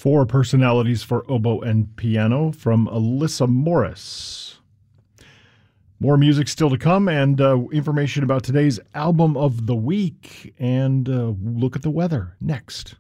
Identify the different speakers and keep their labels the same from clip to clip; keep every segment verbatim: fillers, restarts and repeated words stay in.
Speaker 1: Four personalities for oboe and piano from Alyssa Morris. More music still to come, and uh, information about today's album of the week, and uh, look at the weather next.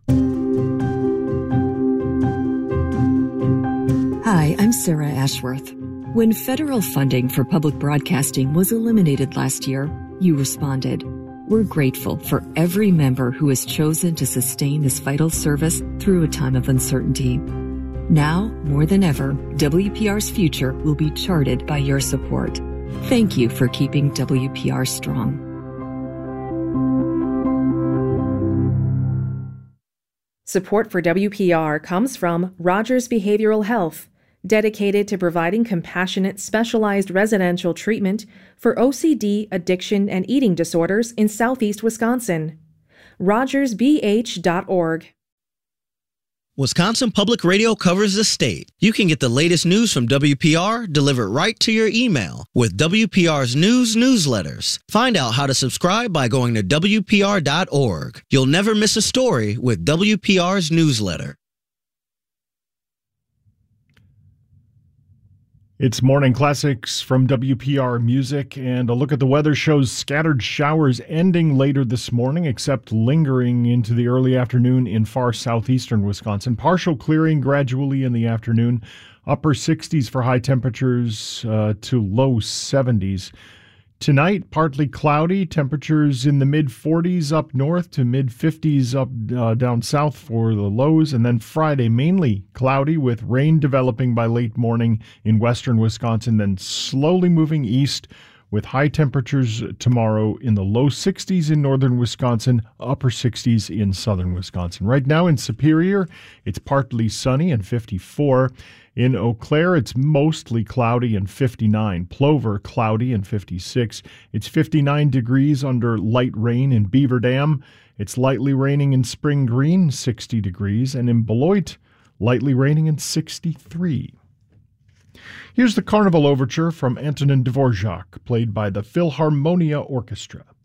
Speaker 2: Hi, I'm Sarah Ashworth. When federal funding for public broadcasting was eliminated last year, you responded. We're grateful for every member who has chosen to sustain this vital service through a time of uncertainty. Now, more than ever, W P R's future will be charted by your support. Thank you for keeping W P R strong.
Speaker 3: Support for W P R comes from Rogers Behavioral Health, dedicated to providing compassionate, specialized residential treatment for O C D, addiction, and eating disorders in southeast Wisconsin. rogers b h dot org.
Speaker 4: Wisconsin Public Radio covers the state. You can get the latest news from W P R delivered right to your email with W P R's news newsletters. Find out how to subscribe by going to w p r dot org. You'll never miss a story with W P R's newsletter.
Speaker 1: It's Morning Classics from W P R Music, and a look at the weather shows scattered showers ending later this morning, except lingering into the early afternoon in far southeastern Wisconsin. Partial clearing gradually in the afternoon, upper sixties for high temperatures uh, to low seventies. Tonight, partly cloudy, temperatures in the mid-forties up north to mid-fifties up uh, down south for the lows. And then Friday, mainly cloudy with rain developing by late morning in western Wisconsin, then slowly moving east with high temperatures tomorrow in the low sixties in northern Wisconsin, upper sixties in southern Wisconsin. Right now in Superior, it's partly sunny and fifty-four. In Eau Claire, it's mostly cloudy and fifty-nine. Plover, cloudy and fifty-six. It's fifty-nine degrees under light rain in Beaver Dam. It's lightly raining in Spring Green, sixty degrees. And in Beloit, lightly raining in sixty-three. Here's the Carnival Overture from Antonin Dvorak, played by the Philharmonia Orchestra.